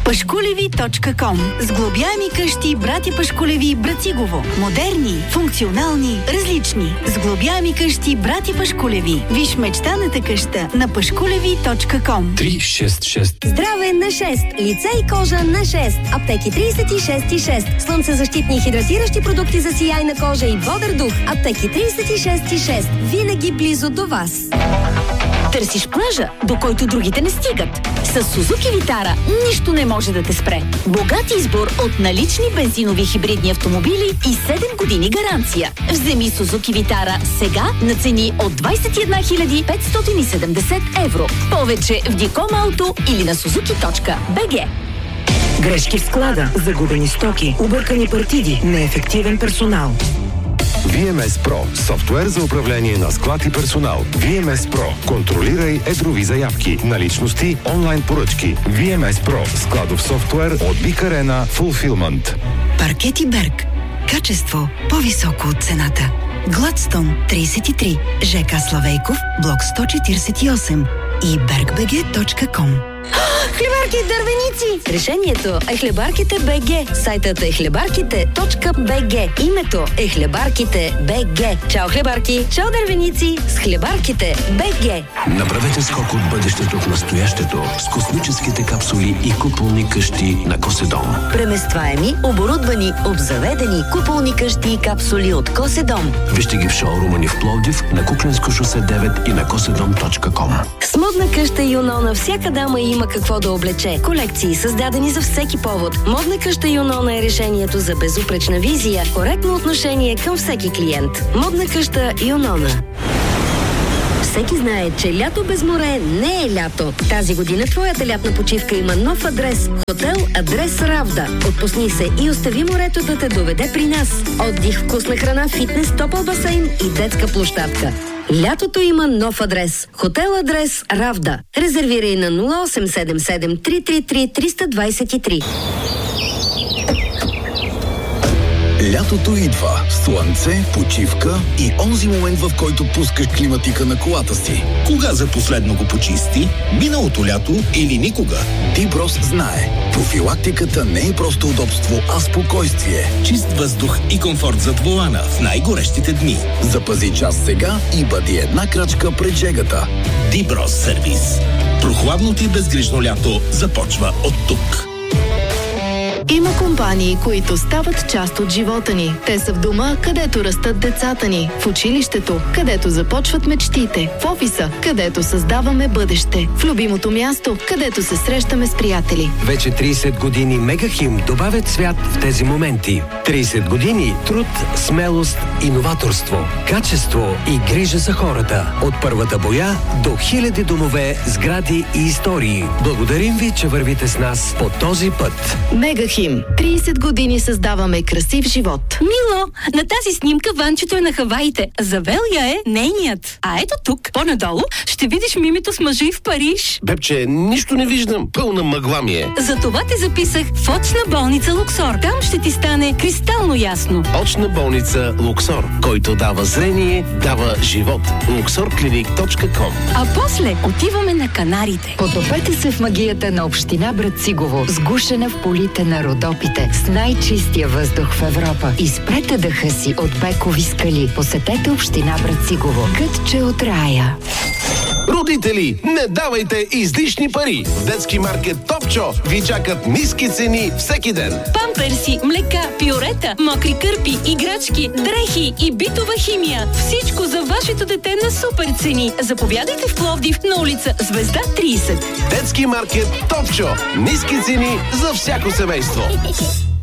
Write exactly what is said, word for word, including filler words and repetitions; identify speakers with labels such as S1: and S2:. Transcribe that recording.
S1: Пашкулеви точка ком. Сглобяеми къщи братя Пашкулеви Брацигово. Модерни, функционални, различни. Сглобяеми къщи братя Пашкулеви. Виж мечтаната къща на пашкулеви точка ком.
S2: три шест шест.
S3: Здраве на шест. Лице и кожа на шест. Аптеки тридесет и шест и шест. Слънцезащитни и хидратиращи продукти за сияйна кожа и бодър дух. Аптеки тридесет и шест и шест. Винаги близо до вас.
S1: Търсиш плажа, до който другите не стигат. С Сузуки Витара нищо не може да те спре. Богат избор от налични бензинови хибридни автомобили и седем години гаранция. Вземи Сузуки Витара сега на цени от двадесет и една хиляди петстотин и седемдесет евро. Повече в Диком Ауто или на сузуки точка би джи.
S4: Грешки в склада, загубени стоки, объркани партиди, неефективен персонал.
S5: ви ем ес Pro – софтуер за управление на склад и персонал. ви ем ес Pro – контролирай едрови заявки, наличности, онлайн поръчки. ви ем ес Pro – складов софтуер от Big Arena Fulfillment.
S6: Паркети Берг. Качество по-високо от цената. Гладстон тридесет и три, ЖК Славейков, блок сто четиридесет и осем и берг.бг точка ком.
S3: Хлебарки дървеници! Решението е Хлебарките БГ. Сайтът е хлебарките точка би джи. Името е Хлебарките БГ. Чао хлебарки! Чао дървеници! С Хлебарките БГ.
S7: Направете скок от бъдещето в настоящето с космическите капсули и куполни къщи на Коседом.
S3: Преместваеми, оборудвани, обзаведени куполни къщи и капсули от Коседом.
S7: Вижте ги в шоурума ни в Пловдив, на Кукленско шосе девет и на коседом точка ком.
S3: С модна къща Юнона всяка дама има какво да облече. Колекции създадени за всеки повод. Модна къща Юнона е решението за безупречна визия, коректно отношение към всеки клиент. Модна къща Юнона. Всеки знае, че лято без море не е лято. Тази година твоята лятна почивка има нов адрес. Хотел Адрес Равда. Отпусни се и остави морето да те доведе при нас. Отдих, вкусна храна, фитнес, топъл басейн и детска площадка. Лятото има нов адрес. Хотел Адрес Равда. Резервирай на нула осем седем седем три три три три два три.
S8: Лятото идва. Слънце, почивка и онзи момент, в който пускаш климатика на колата си.
S9: Кога за последно го почисти? Миналото лято или никога?
S8: Диброс знае. Профилактиката не е просто удобство, а спокойствие.
S9: Чист въздух и комфорт зад волана в най-горещите дни.
S8: Запази час сега и бъди една крачка пред жегата.
S9: Диброс сервис. Прохладното и безгрижно лято започва от тук.
S10: Има компании, които стават част от живота ни. Те са в дома, където растат децата ни, в училището, където започват мечтите, в офиса, където създаваме бъдеще, в любимото място, където се срещаме с приятели.
S11: Вече тридесет години Мегахим добавят цвят в тези моменти. тридесет години труд, смелост, иноваторство, качество и грижа за хората. От първата боя до хиляди домове, сгради и истории. Благодарим ви, че вървите с нас по този път.
S10: Мегахим. тридесет години създаваме красив живот.
S1: Мило, на тази снимка Ванчето е на Хаваите. Завел я е нейният. А ето тук, по-надолу, ще видиш мимито с мъжа и в Париж.
S12: Бебче, нищо не виждам. Пълна мъгла ми е.
S1: Затова те записах в очна болница Луксор. Там ще ти стане кристално ясно.
S12: Очна болница Луксор, който дава зрение, дава живот. луксор клиник точка ком.
S1: А после отиваме на Канарите.
S13: Потопете се в магията на община Брацигово, сгушена в полите на Родопите, с най-чистия въздух в Европа. Изпрете дъха си от бекови скали. Посетете община Брацигово. Кътче от рая.
S12: Родители, не давайте излишни пари. В детски маркет Топчо ви чакат ниски цени всеки ден.
S1: Памперси, млека, пюрета, мокри кърпи, играчки, дрехи и битова химия. Всичко за вашето дете на супер цени. Заповядайте в Пловдив на улица Звезда тридесет.
S12: Детски маркет Топчо. Ниски цени за всяко семейство.